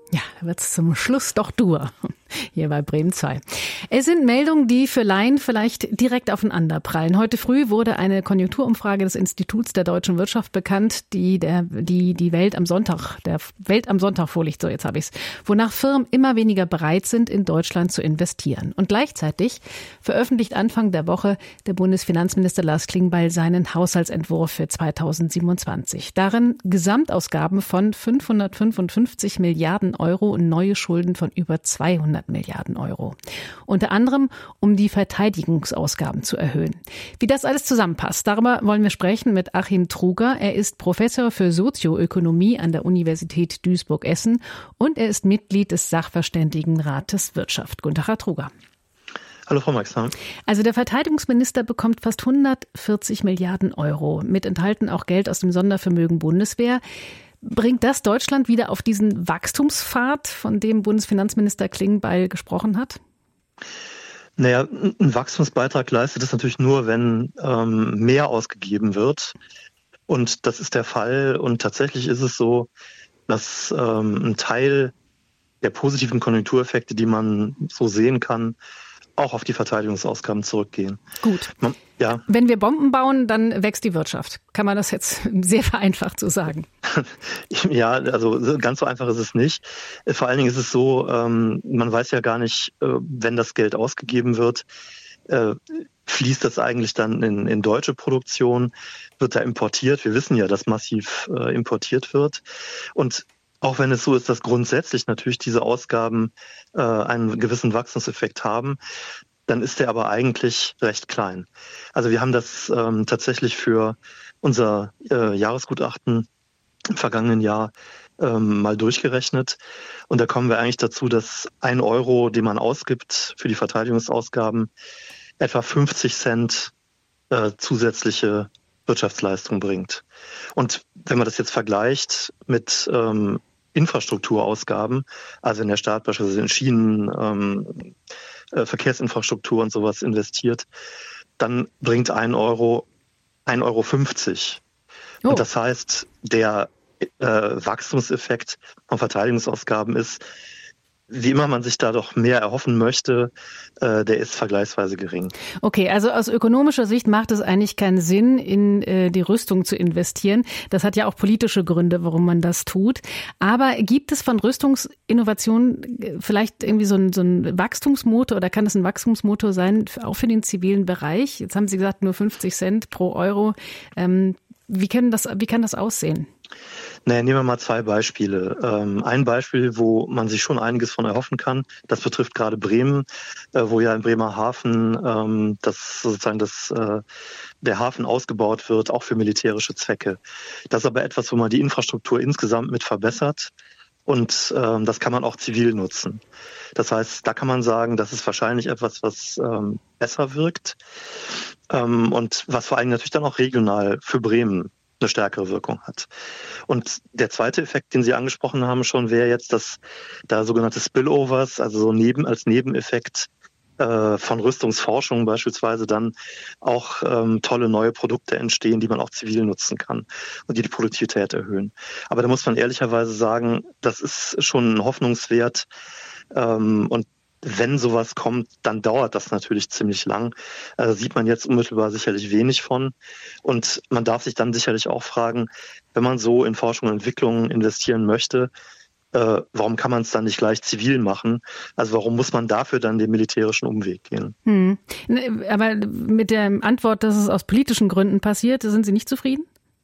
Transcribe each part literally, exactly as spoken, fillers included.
Ja, da wird's zum Schluss doch dur, hier bei Bremen zwei. Es sind Meldungen, die für Laien vielleicht direkt aufeinander prallen. Heute früh wurde eine Konjunkturumfrage des Instituts der deutschen Wirtschaft bekannt, die der, die, die Welt am Sonntag, der Welt am Sonntag vorliegt, so jetzt habe ich's, wonach Firmen immer weniger bereit sind, in Deutschland zu investieren. Und gleichzeitig veröffentlicht Anfang der Woche der Bundesfinanzminister Lars Klingbeil seinen Haushaltsentwurf für zweitausendsiebenundzwanzig. Darin Gesamtausgaben von fünfhundertfünfundfünfzig Milliarden Euro und neue Schulden von über zweihundert Milliarden Euro. Unter anderem, um die Verteidigungsausgaben zu erhöhen. Wie das alles zusammenpasst, darüber wollen wir sprechen mit Achim Truger. Er ist Professor für Sozioökonomie an der Universität Duisburg-Essen und er ist Mitglied des Sachverständigenrates Wirtschaft. Guten Tag, Herr Truger. Hallo, Frau Maxner. Also der Verteidigungsminister bekommt fast hundertvierzig Milliarden Euro, mit enthalten auch Geld aus dem Sondervermögen Bundeswehr. Bringt das Deutschland wieder auf diesen Wachstumspfad, von dem Bundesfinanzminister Klingbeil gesprochen hat? Naja, ein Wachstumsbeitrag leistet es natürlich nur, wenn ähm, mehr ausgegeben wird. Und das ist der Fall. Und tatsächlich ist es so, dass ähm, ein Teil der positiven Konjunktureffekte, die man so sehen kann, auch auf die Verteidigungsausgaben zurückgehen. Gut. Man, ja. Wenn wir Bomben bauen, dann wächst die Wirtschaft. Kann man das jetzt sehr vereinfacht so sagen? Ja, also ganz so einfach ist es nicht. Vor allen Dingen ist es so, ähm, man weiß ja gar nicht, äh, wenn das Geld ausgegeben wird, äh, fließt das eigentlich dann in, in deutsche Produktion, wird da importiert. Wir wissen ja, dass massiv äh, importiert wird. Und auch wenn es so ist, dass grundsätzlich natürlich diese Ausgaben äh, einen gewissen Wachstumseffekt haben, dann ist der aber eigentlich recht klein. Also wir haben das ähm, tatsächlich für unser äh, Jahresgutachten im vergangenen Jahr ähm, mal durchgerechnet. Und da kommen wir eigentlich dazu, dass ein Euro, den man ausgibt für die Verteidigungsausgaben, etwa fünfzig Cent äh, zusätzliche Wirtschaftsleistung bringt. Und wenn man das jetzt vergleicht mit ähm, Infrastrukturausgaben, also wenn der Staat beispielsweise in Schienen, ähm, äh, Verkehrsinfrastruktur und sowas investiert, dann bringt ein Euro ein Euro fünfzig. Oh. Und das heißt, der äh, Wachstumseffekt von Verteidigungsausgaben ist, wie immer man sich da doch mehr erhoffen möchte, äh, der ist vergleichsweise gering. Okay, also aus ökonomischer Sicht macht es eigentlich keinen Sinn, in äh, die Rüstung zu investieren. Das hat ja auch politische Gründe, warum man das tut. Aber gibt es von Rüstungsinnovationen vielleicht irgendwie so ein, so ein Wachstumsmotor oder kann es ein Wachstumsmotor sein, auch für den zivilen Bereich? Jetzt haben Sie gesagt, nur fünfzig Cent pro Euro. Ähm, wie kann das, wie kann das aussehen? Naja, nehmen wir mal zwei Beispiele. Ähm, ein Beispiel, wo man sich schon einiges von erhoffen kann, das betrifft gerade Bremen, äh, wo ja in Bremerhaven ähm, das sozusagen das, äh, der Hafen ausgebaut wird, auch für militärische Zwecke. Das ist aber etwas, wo man die Infrastruktur insgesamt mit verbessert. Und ähm, das kann man auch zivil nutzen. Das heißt, da kann man sagen, das ist wahrscheinlich etwas, was ähm, besser wirkt ähm, und was vor allem natürlich dann auch regional für Bremen eine stärkere Wirkung hat. Und der zweite Effekt, den Sie angesprochen haben schon, wäre jetzt, dass da sogenannte Spillovers, also so neben als Nebeneffekt äh, von Rüstungsforschung beispielsweise dann auch ähm, tolle neue Produkte entstehen, die man auch zivil nutzen kann und die die Produktivität erhöhen. Aber da muss man ehrlicherweise sagen, das ist schon ein Hoffnungswert ähm, und wenn sowas kommt, dann dauert das natürlich ziemlich lang. Da sieht man jetzt unmittelbar sicherlich wenig von. Und man darf sich dann sicherlich auch fragen, wenn man so in Forschung und Entwicklung investieren möchte, äh, warum kann man es dann nicht gleich zivil machen? Also warum muss man dafür dann den militärischen Umweg gehen? Hm. Aber mit der Antwort, dass es aus politischen Gründen passiert, sind Sie nicht zufrieden?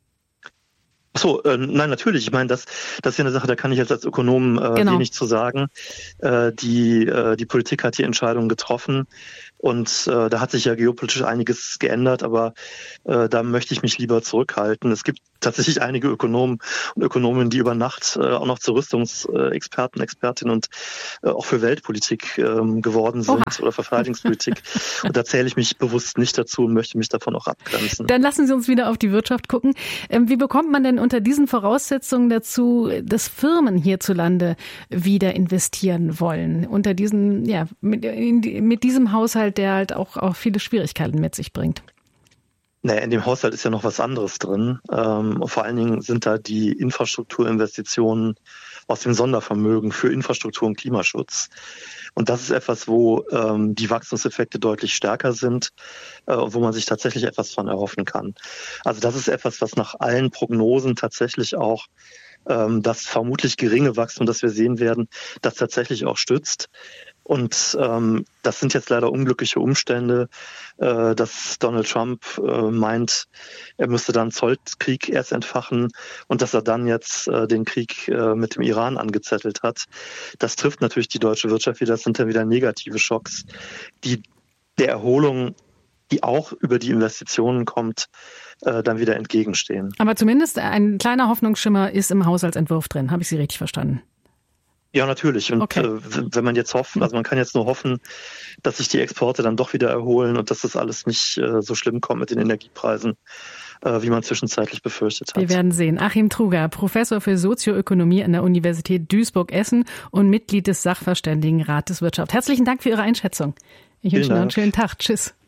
Ach so, äh, nein, natürlich. Ich meine, das, das ist ja eine Sache, da kann ich jetzt als Ökonom äh, genau. wenig zu sagen. Äh, die, äh, die Politik hat die Entscheidung getroffen und äh, da hat sich ja geopolitisch einiges geändert, aber äh, da möchte ich mich lieber zurückhalten. Es gibt tatsächlich einige Ökonomen und Ökonominnen, die über Nacht äh, auch noch zu Rüstungsexperten, Expertinnen und äh, auch für Weltpolitik ähm, geworden sind Oha. oder für Verteidigungspolitik. Und da zähle ich mich bewusst nicht dazu und möchte mich davon auch abgrenzen. Dann lassen Sie uns wieder auf die Wirtschaft gucken. Ähm, wie bekommt man denn unter diesen Voraussetzungen dazu, dass Firmen hierzulande wieder investieren wollen? Unter diesen, ja, mit, in, mit diesem Haushalt, der halt auch, auch viele Schwierigkeiten mit sich bringt. Naja, in dem Haushalt ist ja noch was anderes drin. Ähm, vor allen Dingen sind da die Infrastrukturinvestitionen aus dem Sondervermögen für Infrastruktur und Klimaschutz. Und das ist etwas, wo ähm, die Wachstumseffekte deutlich stärker sind äh, und wo man sich tatsächlich etwas von erhoffen kann. Also das ist etwas, was nach allen Prognosen tatsächlich auch ähm, das vermutlich geringe Wachstum, das wir sehen werden, das tatsächlich auch stützt. Und ähm, das sind jetzt leider unglückliche Umstände, äh, dass Donald Trump äh, meint, er müsste dann Zollkrieg erst entfachen und dass er dann jetzt äh, den Krieg äh, mit dem Iran angezettelt hat. Das trifft natürlich die deutsche Wirtschaft wieder. Das sind dann wieder negative Schocks, die der Erholung, die auch über die Investitionen kommt, äh, dann wieder entgegenstehen. Aber zumindest ein kleiner Hoffnungsschimmer ist im Haushaltsentwurf drin. Habe ich Sie richtig verstanden? Ja, natürlich. Und okay. äh, wenn man jetzt hofft, also man kann jetzt nur hoffen, dass sich die Exporte dann doch wieder erholen und dass das alles nicht äh, so schlimm kommt mit den Energiepreisen, äh, wie man zwischenzeitlich befürchtet hat. Wir werden sehen. Achim Truger, Professor für Sozioökonomie an der Universität Duisburg-Essen und Mitglied des Sachverständigenrates Wirtschaft. Herzlichen Dank für Ihre Einschätzung. Ich wünsche Ihnen einen schönen Tag. Tschüss.